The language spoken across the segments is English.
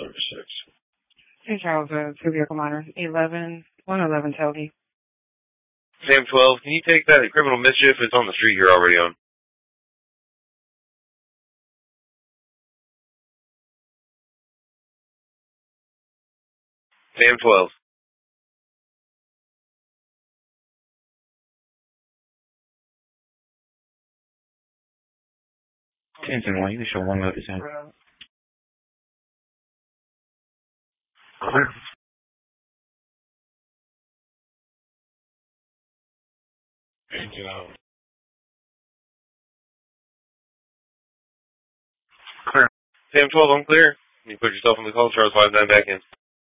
Hey, Charles, two vehicle minor, 111 Toby. Sam 12, can you take that criminal mischief? It's on the street you're already on. Sam 12. Attention, one, you can show one load percent. Clear. Engine out. Clear. Sam 12, I'm clear. You put yourself on the call, Charles 59 back in.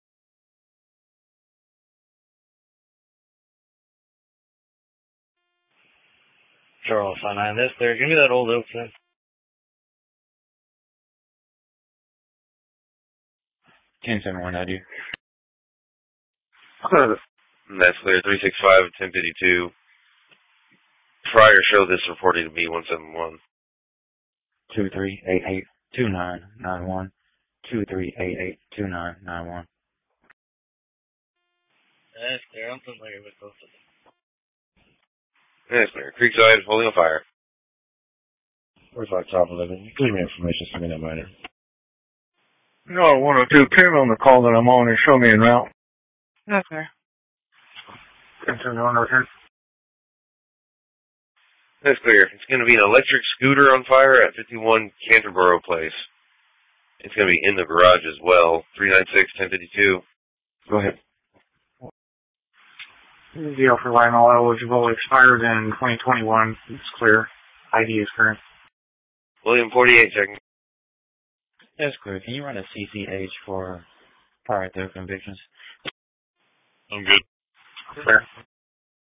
Charles 59, that's there. Give me that old oak thing. 1071, I do. And that's clear. 365 at 1052. Prior show this reporting to be 171. 23882991. 23882991. That's clear. I'm familiar with both of them. That's clear. Creekside holding a fire. Where's our top 11? You give me information, send me that minor. No, 102, pin on the call that I'm on and show me en route. That's fair. Continue on over here. That's clear. It's going to be an electric scooter on fire at 51 Canterboro Place. It's going to be in the garage as well. 396-1052. Go ahead. Deal for Lionel eligible expired in 2021. It's clear. ID is current. William 48, checking. That's clear. Can you run a CCH for prior to convictions? I'm good. Clear.